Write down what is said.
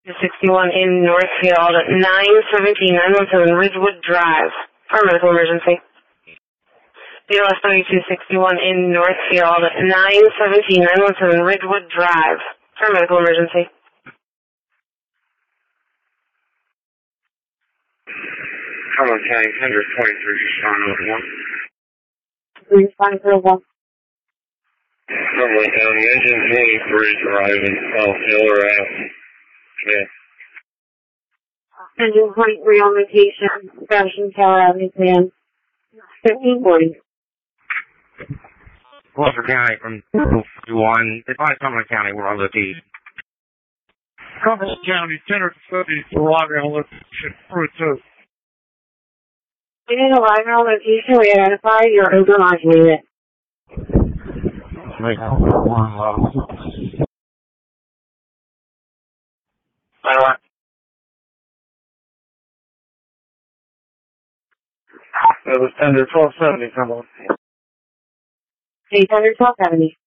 61 in Northfield, 917 Ridgewood Drive, for medical emergency. BLS 3261 in Northfield, 917 Ridgewood Drive, for medical emergency. Cumberland County, 123, respond 1. Respond for 1. Cumberland County, engine 23 driving South Hill Ave. Yeah. Engine 23 on location, Fashion Tower Avenue, Plan 1540. Gloucester County from 251. Advise Cumberland County, we're on location. Cumberland County, 1030, arriving on location, through 2. We need a arriving on location, we identify your overmodulated. It was under 1270, come on. 800 1270.